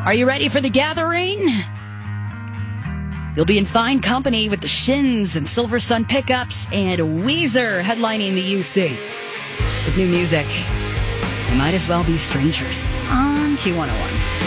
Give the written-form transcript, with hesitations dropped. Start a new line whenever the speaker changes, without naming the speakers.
Are you ready for the gathering? You'll be in fine company with the Shins and Silver Sun Pickups and Weezer headlining the UC. With new music, you might as well be strangers on Q101.